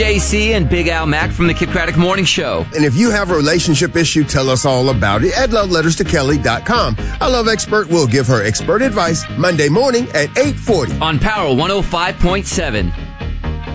JC and Big Al Mack from the Kid Craddock Morning Show. And if you have a relationship issue, tell us all about it at loveletterstokelly.com. Our love expert will give her expert advice Monday morning at 8:40 on Power 105.7.